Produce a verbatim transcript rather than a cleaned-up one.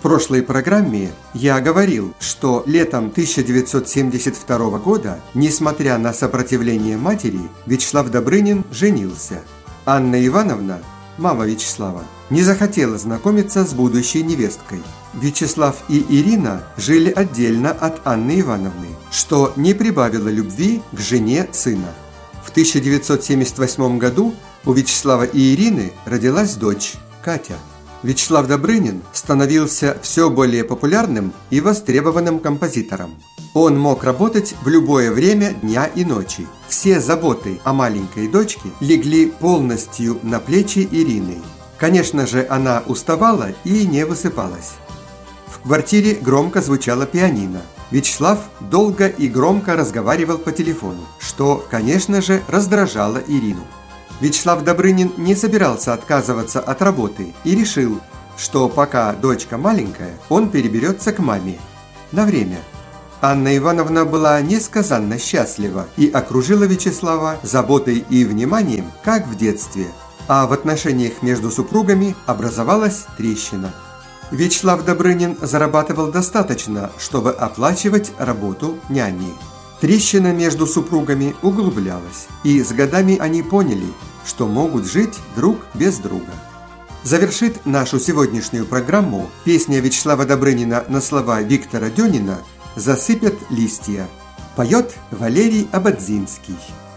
прошлой программе я говорил, что летом тысяча девятьсот семьдесят второго года, несмотря на сопротивление матери, Вячеслав Добрынин женился. Анна Ивановна, мама Вячеслава, не захотела знакомиться с будущей невесткой. Вячеслав и Ирина жили отдельно от Анны Ивановны, что не прибавило любви к жене сына. В тысяча девятьсот семьдесят восьмом году у Вячеслава и Ирины родилась дочь Катя. Вячеслав Добрынин становился все более популярным и востребованным композитором. Он мог работать в любое время дня и ночи. Все заботы о маленькой дочке легли полностью на плечи Ирины. Конечно же, она уставала и не высыпалась. В квартире громко звучало пианино. Вячеслав долго и громко разговаривал по телефону, что, конечно же, раздражало Ирину. Вячеслав Добрынин не собирался отказываться от работы и решил, что пока дочка маленькая, он переберется к маме на время. Анна Ивановна была несказанно счастлива и окружила Вячеслава заботой и вниманием, как в детстве, а в отношениях между супругами образовалась трещина. Вячеслав Добрынин зарабатывал достаточно, чтобы оплачивать работу няни. Трещина между супругами углублялась, и с годами они поняли, что могут жить друг без друга. Завершит нашу сегодняшнюю программу песня Вячеслава Добрынина на слова Виктора Дёнина «Засыпят листья». Поет Валерий Ободзинский.